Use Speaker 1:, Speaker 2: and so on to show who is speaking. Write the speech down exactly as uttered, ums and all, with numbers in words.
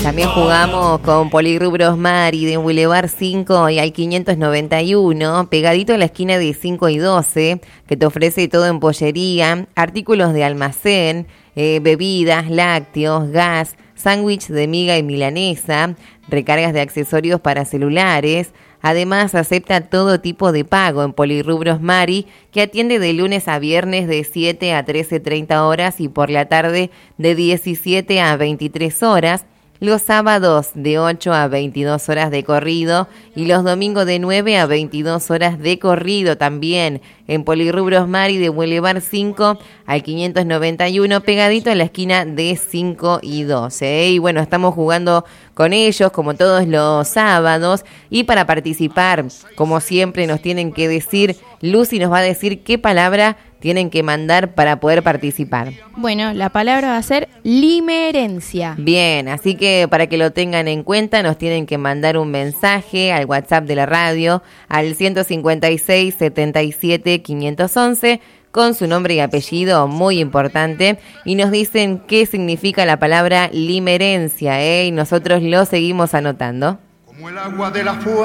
Speaker 1: También jugamos con Polirrubros Mari de Boulevard cinco y al quinientos noventa y uno, pegadito a la esquina de cinco y doce, que te ofrece todo en pollería, artículos de almacén, eh, bebidas, lácteos, gas, sándwich de miga y milanesa, recargas de accesorios para celulares. Además, acepta todo tipo de pago en Polirrubros Mari, que atiende de lunes a viernes de siete a trece treinta horas y por la tarde de diecisiete a veintitrés horas. Los sábados de ocho a veintidós horas de corrido y los domingos de nueve a veintidós horas de corrido también en Polirrubros Mari de Boulevard cinco al quinientos noventa y uno, pegadito a la esquina de cinco y doce. ¿eh? Y bueno, estamos jugando con ellos como todos los sábados, y para participar, como siempre, nos tienen que decir, Lucy nos va a decir qué palabra tienen que mandar para poder participar.
Speaker 2: Bueno, la palabra va a ser limerencia.
Speaker 1: Bien, así que para que lo tengan en cuenta, nos tienen que mandar un mensaje al WhatsApp de la radio, al ciento cincuenta y seis, setenta y siete, quinientos once, con su nombre y apellido, muy importante, y nos dicen qué significa la palabra limerencia, ¿eh? Y nosotros lo seguimos anotando.
Speaker 3: Como el agua de la fuente.